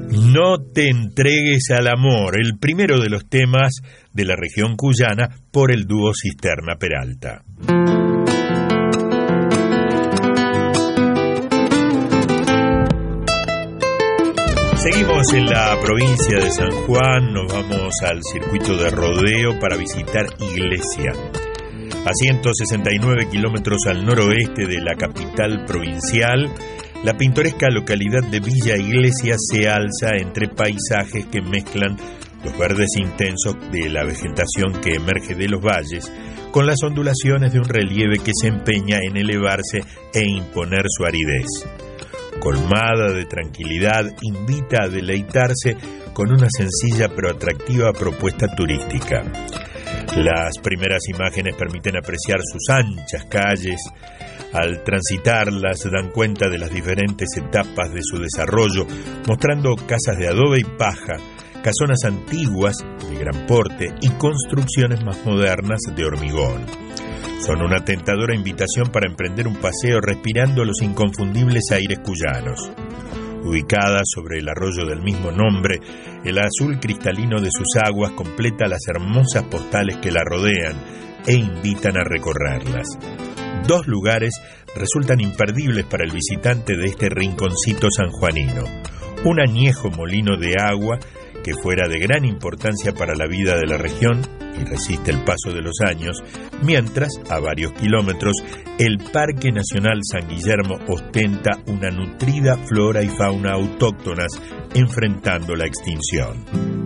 No te entregues al amor, el primero de los temas de la región cuyana por el dúo Cisterna Peralta. Seguimos en la provincia de San Juan, nos vamos al circuito de rodeo para visitar Iglesia. A 169 kilómetros al noroeste de la capital provincial, la pintoresca localidad de Villa Iglesia se alza entre paisajes que mezclan los verdes intensos de la vegetación que emerge de los valles con las ondulaciones de un relieve que se empeña en elevarse e imponer su aridez. Colmada de tranquilidad, invita a deleitarse con una sencilla pero atractiva propuesta turística. Las primeras imágenes permiten apreciar sus anchas calles. Al transitarlas dan cuenta de las diferentes etapas de su desarrollo, mostrando casas de adobe y paja, casonas antiguas de gran porte y construcciones más modernas de hormigón. Son una tentadora invitación para emprender un paseo respirando los inconfundibles aires cuyanos. Ubicada sobre el arroyo del mismo nombre, el azul cristalino de sus aguas completa las hermosas postales que la rodean e invitan a recorrerlas. Dos lugares resultan imperdibles para el visitante de este rinconcito sanjuanino. Un añejo molino de agua que fuera de gran importancia para la vida de la región y resiste el paso de los años, mientras, a varios kilómetros, el Parque Nacional San Guillermo ostenta una nutrida flora y fauna autóctonas enfrentando la extinción.